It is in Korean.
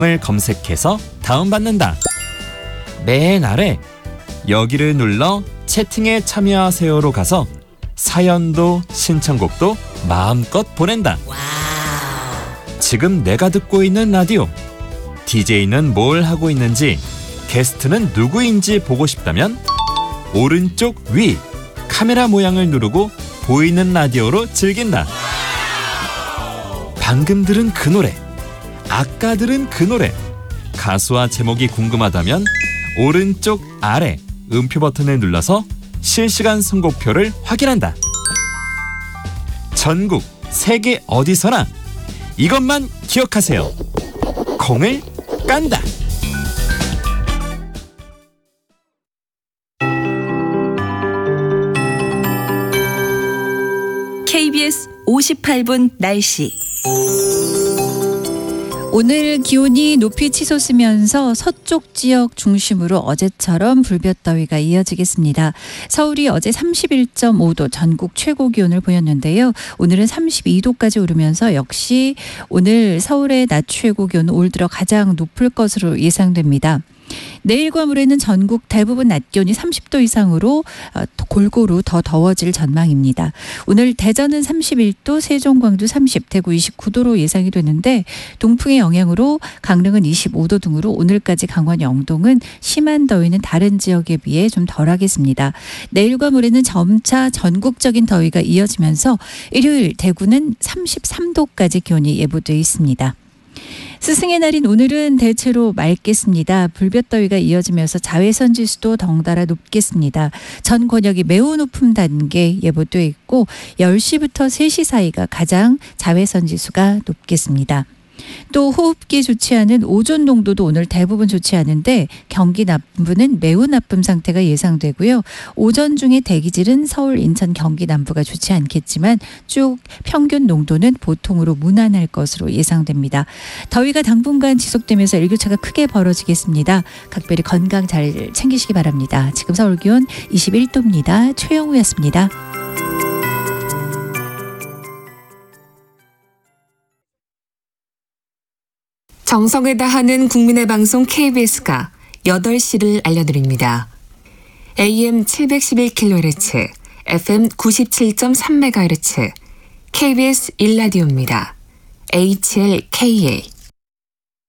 을 검색해서 다운받는다. 맨 아래 여기를 눌러 채팅에 참여하세요로 가서 사연도 신청곡도 마음껏 보낸다. 지금 내가 듣고 있는 라디오, DJ는 뭘 하고 있는지, 게스트는 누구인지 보고 싶다면 오른쪽 위 카메라 모양을 누르고 보이는 라디오로 즐긴다. 방금 들은 그 노래, 아까 들은 그 노래, 가수와 제목이 궁금하다면 오른쪽 아래 음표 버튼을 눌러서 실시간 선곡표를 확인한다. 전국 세계 어디서나 이것만 기억하세요. 콩을 깐다. KBS 58분 날씨. 오늘 기온이 높이 치솟으면서 서쪽 지역 중심으로 어제처럼 불볕더위가 이어지겠습니다. 서울이 어제 31.5도 전국 최고 기온을 보였는데요. 오늘은 32도까지 오르면서 역시 오늘 서울의 낮 최고 기온은 올 들어 가장 높을 것으로 예상됩니다. 내일과 모레는 전국 대부분 낮 기온이 30도 이상으로 골고루 더 더워질 전망입니다. 오늘 대전은 31도, 세종, 광주 30, 대구 29도로 예상이 되는데 동풍의 영향으로 강릉은 25도 등으로 오늘까지 강원 영동은 심한 더위는 다른 지역에 비해 좀 덜하겠습니다. 내일과 모레는 점차 전국적인 더위가 이어지면서 일요일 대구는 33도까지 기온이 예보되어 있습니다. 스승의 날인 오늘은 대체로 맑겠습니다. 불볕더위가 이어지면서 자외선 지수도 덩달아 높겠습니다. 전 권역이 매우 높은 단계 예보되어 있고 10시부터 3시 사이가 가장 자외선 지수가 높겠습니다. 또 호흡기에 좋지 않은 오존 농도도 오늘 대부분 좋지 않은데 경기 남부는 매우 나쁨 상태가 예상되고요. 오전 중에 대기질은 서울, 인천, 경기 남부가 좋지 않겠지만 쭉 평균 농도는 보통으로 무난할 것으로 예상됩니다. 더위가 당분간 지속되면서 일교차가 크게 벌어지겠습니다. 각별히 건강 잘 챙기시기 바랍니다. 지금 서울 기온 21도입니다. 최영우였습니다. 정성을 다하는 국민의 방송 KBS가 8시를 알려드립니다. AM 711kHz, FM 97.3MHz, KBS 1라디오입니다. HLKA